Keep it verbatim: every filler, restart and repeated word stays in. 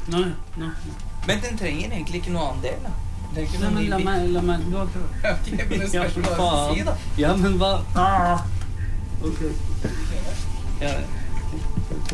Nei, nei. Men den trenger egentlig ikke noe annen del, da. Det er ikke Nei, noe men ny la bit. meg, la meg, du har prøvd. Ok, men det spørs hva du skal si, da. Ja, men hva? Ah! Ok. Ja,